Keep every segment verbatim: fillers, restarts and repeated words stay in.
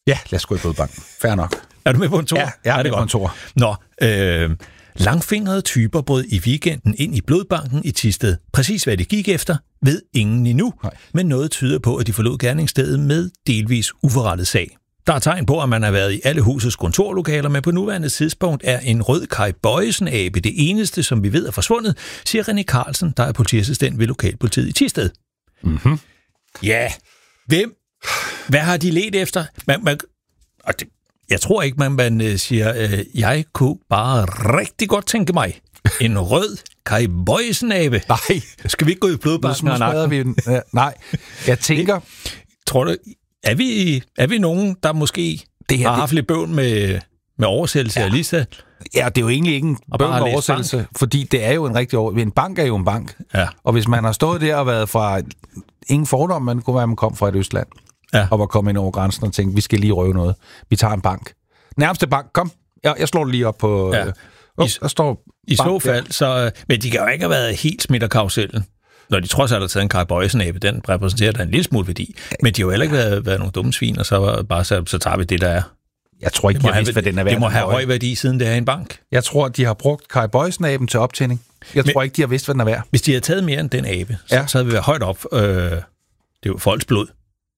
Ja, lad os gå i blodbanken. Fair nok. Er du med på en tor? Ja, jeg er, er med på en tor. Nå, øh, langfingrede typer brød i weekenden ind i blodbanken i Thisted. Præcis hvad det gik efter, ved ingen endnu. Nej. Men noget tyder på, at de forlod gerningsstedet med delvis uforrettet sag. Der er tegn på, at man har været i alle husets kontorlokaler, men på nuværende tidspunkt er en rød Kai Bøjesen-abe det eneste, som vi ved er forsvundet, siger René Carlsen, der er politiassistent ved lokalpolitiet i Thisted. Mhm. Ja, hvem? Hvad har de ledt efter? Man, man, og det, jeg tror ikke, man, man siger, øh, jeg kunne bare rigtig godt tænke mig en rød Kai Bøjesen-abe. Nej. Skal vi ikke gå i blodbanken og nakken? Vi den. Ja, nej, jeg tænker... Tror du, er vi, er vi nogen, der måske det her, har haft det... lidt bøvl med, med oversættelse ja. af Lisa? Ja, det er jo egentlig ikke en bøvl med oversættelse, bank. Fordi det er jo en rigtig over... En bank er jo en bank. Ja. Og hvis man har stået der og været fra... Ingen fordom, man kunne være, at man kom fra et Østland. Ja. Og var kommet ind over grænsen og tænkte, vi skal lige røve noget. Vi tager en bank. Nærmeste bank, kom. Jeg, jeg slår det lige op på... Ja. Øh, I, der står I så fald, så... Men de kan jo ikke have været helt smidt af karusellen. Når de trods alt har taget en Kai Bøjesen-abe, den repræsenterer der en lille smule værdi. Men de har jo heller ikke været, været nogle dumme svin, og så bare så, så tager vi det, der er. Jeg tror ikke, de har vidst, hvad den er værd. Det må have høj værdi, siden det er en bank. Jeg tror, de har brugt Kai Bøjesen-aben til optænding. Jeg Men, tror ikke, de har vidst, hvad den er værd. Hvis de havde taget mere end den abe, så, ja. så havde vi været højt op. Øh, det er jo folks blod,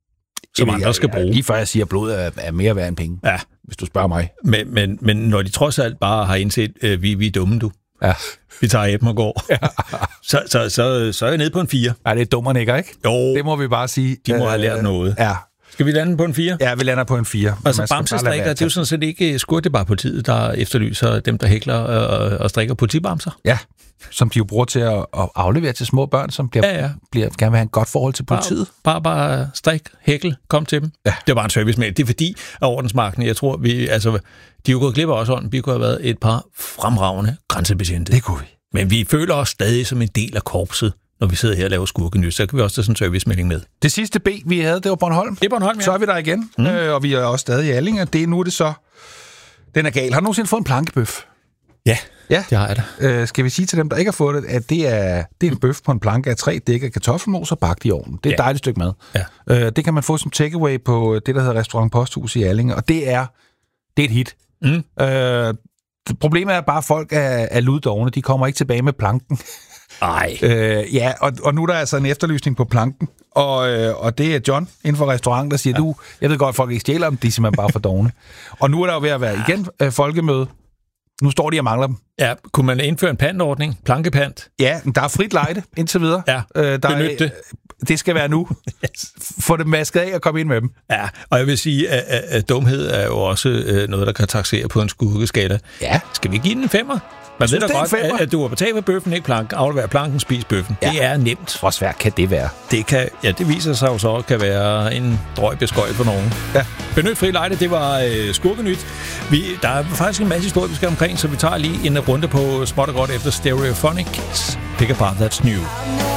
som Jamen, andre jeg, skal bruge. Jeg, lige før jeg siger, at blod er, er mere værd end penge, ja. Hvis du spørger mig. Men, men, men når de trods alt bare har indset, øh, vi, vi er dumme, du. Ja. Vi tager aben og går. Ja. så, så, så, så er jeg nede på en fire. Ja, det er dummerne ikke, ikke? Jo. Det må vi bare sige. De må øh, have lært noget. Ja. Skal vi lande på en fire? Ja, vi lander på en fire. Altså bamsestrikker, det er jo sådan set ikke skurk, det er bare politiet, der efterlyser dem, der hækler og, og strikker politibamser. Ja, som de jo bruger til at, at aflevere til små børn, som bliver, ja, ja. bliver, gerne vil have en godt forhold til politiet. Bare, bare, bare strik, hækle, kom til dem. Ja. Det var bare en servicemail. Det er fordi, at ordensmagten, jeg tror, vi, altså, de er jo gået glip af os ånden. Vi kunne have været et par fremragende grænsebetjente. Det kunne vi. Men vi føler os stadig som en del af korpset, når vi sidder her og laver skurkenys. Så kan vi også tage sådan en servicemelding med. Det sidste B, vi havde, det var Bornholm. Det er Bornholm, ja. Så er vi der igen, mm. øh, og vi er også stadig i Alling. Det, nu er det så... Den er gal. Har du nogensinde fået en plankebøf? Ja, ja, det har jeg da. Øh, skal vi sige til dem, der ikke har fået det, at det er, det er en bøf på en planke af tre dæk af kartoffelmos og bagt i ovnen. Det er et ja. dejligt stykke mad. Ja. Øh, det kan man få som takeaway på det, der hedder Restaurant Posthus i Alling, og det er, det er et hit. Mm. Øh, problemet er bare, at folk er, er luddovne. De kommer ikke tilbage med planken. Ej. Øh, ja, og, og nu er der altså en efterlysning på planken, og, øh, og det er John inden for restauranten, der siger, ja. du, jeg ved godt, at folk ikke stjæler dem, de er simpelthen bare for dovne. Og nu er der jo ved at være igen øh, folkemøde. Nu står de og mangler dem. Ja, kunne man indføre en pantordning? Plankepant? Ja, der er frit lejde indtil videre. Ja, øh, der benyt det. Det skal være nu. Yes. Få dem vasket af og komme ind med dem. Ja, og jeg vil sige, at, at, at dumhed er jo også øh, noget, der kan taksere på en skurkeskala. Ja. Skal vi give den en femmer? Man ved da godt, at, at du har betalt for bøffen, ikke plank. Aflever planken, spis bøffen. Ja. Det er nemt. Hvor svært kan det være? Det kan, ja, det viser sig jo så, kan være en drøg beskøjt for nogen. Ja. Benyt fri lejde, det var øh, skurkenyt. Vi, der er faktisk en masse historie, vi skal omkring, så vi tager lige en runde på småt og godt efter Stereophonics. Pick apart, that's new.